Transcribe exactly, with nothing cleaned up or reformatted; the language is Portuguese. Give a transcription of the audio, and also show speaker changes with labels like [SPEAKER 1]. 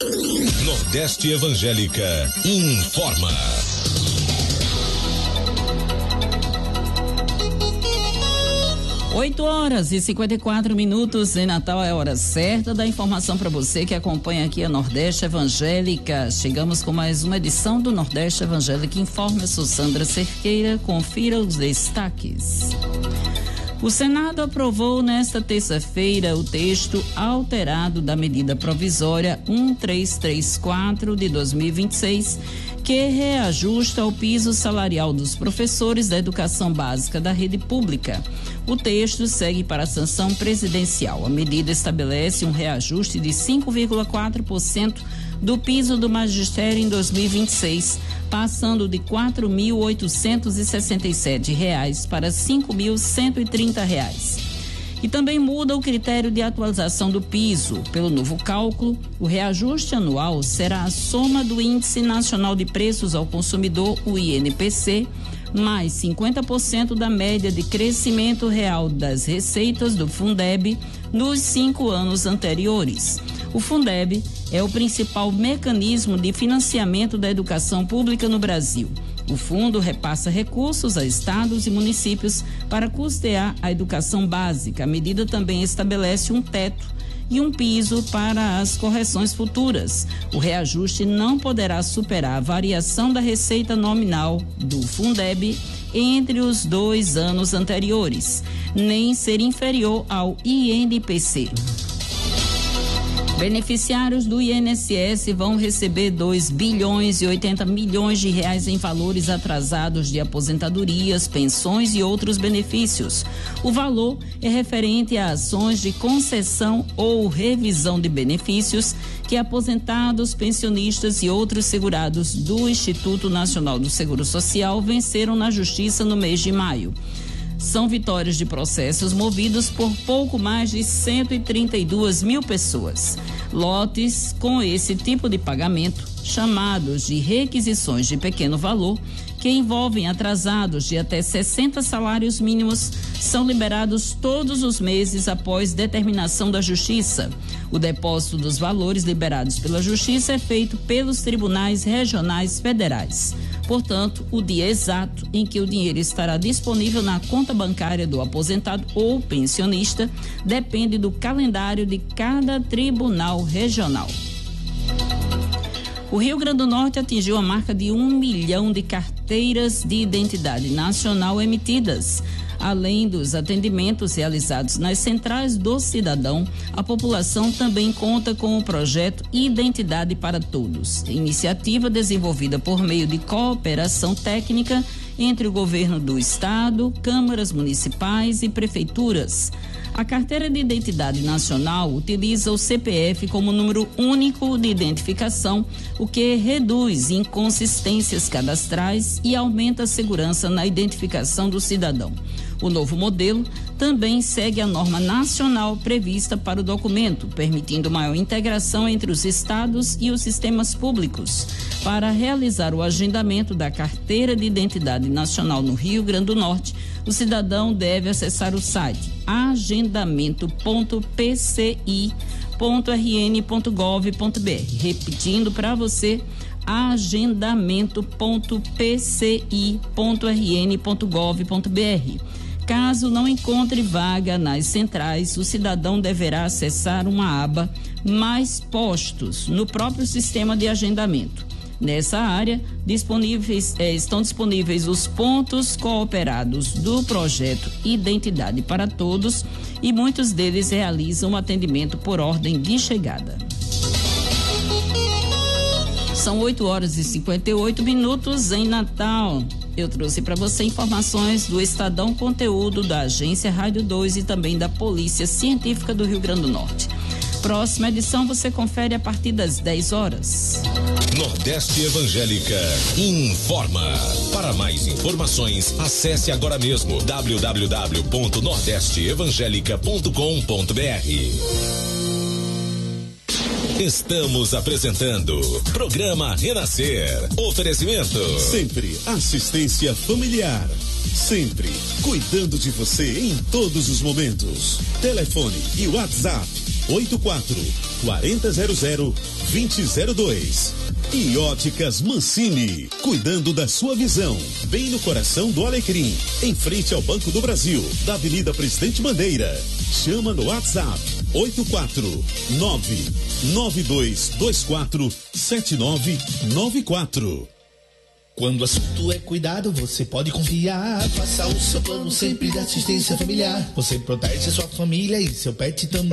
[SPEAKER 1] Nordeste Evangélica informa.
[SPEAKER 2] oito horas e cinquenta e quatro minutos em Natal é a hora certa da informação para você que acompanha aqui a Nordeste Evangélica. Chegamos com mais uma edição do Nordeste Evangélica Informa. Eu sou Sandra Cerqueira. Confira os destaques. O Senado aprovou nesta terça-feira o texto alterado da medida provisória um três três quatro de dois mil e vinte e seis, que reajusta o piso salarial dos professores da educação básica da rede pública. O texto segue para a sanção presidencial. A medida estabelece um reajuste de cinco vírgula quatro por cento do piso do magistério em dois mil e vinte e seis, passando de quatro mil oitocentos e sessenta e sete reais para cinco mil cento e trinta reais. E também muda o critério de atualização do piso. Pelo novo cálculo, o reajuste anual será a soma do Índice Nacional de Preços ao Consumidor, o I N P C, mais cinquenta por cento da média de crescimento real das receitas do Fundeb nos cinco anos anteriores. O Fundeb é o principal mecanismo de financiamento da educação pública no Brasil. O fundo repassa recursos a estados e municípios para custear a educação básica. A medida também estabelece um teto e um piso para as correções futuras. O reajuste não poderá superar a variação da receita nominal do Fundeb entre os dois anos anteriores, nem ser inferior ao I N P C. Beneficiários do I N S S vão receber dois bilhões e oitenta milhões de reais em valores atrasados de aposentadorias, pensões e outros benefícios. O valor é referente a ações de concessão ou revisão de benefícios que aposentados, pensionistas e outros segurados do Instituto Nacional do Seguro Social venceram na Justiça no mês de maio. São vitórias de processos movidos por pouco mais de cento e trinta e duas mil pessoas. Lotes com esse tipo de pagamento, chamados de requisições de pequeno valor, que envolvem atrasados de até sessenta salários mínimos, são liberados todos os meses após determinação da Justiça. O depósito dos valores liberados pela Justiça é feito pelos tribunais regionais federais. Portanto, o dia exato em que o dinheiro estará disponível na conta bancária do aposentado ou pensionista depende do calendário de cada tribunal regional. O Rio Grande do Norte atingiu a marca de um milhão de carteiras de identidade nacional emitidas. Além dos atendimentos realizados nas centrais do cidadão, a população também conta com o projeto Identidade para Todos, iniciativa desenvolvida por meio de cooperação técnica entre o governo do estado, câmaras municipais e prefeituras. A carteira de identidade nacional utiliza o C P F como número único de identificação, o que reduz inconsistências cadastrais e aumenta a segurança na identificação do cidadão. O novo modelo também segue a norma nacional prevista para o documento, permitindo maior integração entre os estados e os sistemas públicos. Para realizar o agendamento da carteira de identidade nacional no Rio Grande do Norte, o cidadão deve acessar o site agendamento ponto p c i ponto r n ponto gov ponto b r. Repetindo para você, agendamento ponto p c i ponto r n ponto gov ponto b r. Caso não encontre vaga nas centrais, o cidadão deverá acessar uma aba Mais Postos no próprio sistema de agendamento. Nessa área, disponíveis, eh, estão disponíveis os pontos cooperados do projeto Identidade para Todos e muitos deles realizam atendimento por ordem de chegada. São oito horas e cinquenta e oito minutos em Natal. Eu trouxe para você informações do Estadão Conteúdo, da Agência Rádio dois e também da Polícia Científica do Rio Grande do Norte. Próxima edição você confere a partir das dez horas.
[SPEAKER 1] Nordeste Evangélica informa. Para mais informações, acesse agora mesmo w w w ponto nordeste evangélica ponto com ponto b r. Estamos apresentando Programa Renascer. Oferecimento.
[SPEAKER 3] Sempre assistência familiar. Sempre cuidando de você em todos os momentos. Telefone e WhatsApp oito quatro quatro zero zero dois zero zero dois. E Óticas Mancini, cuidando da sua visão, bem no coração do Alecrim, em frente ao Banco do Brasil, da Avenida Presidente Bandeira. Chama no WhatsApp oito quatro nove nove dois dois quatro sete nove nove quatro.
[SPEAKER 4] Quando o assunto é cuidado, você pode confiar. Faça o seu plano sempre de assistência familiar. Você protege sua família e seu pet também.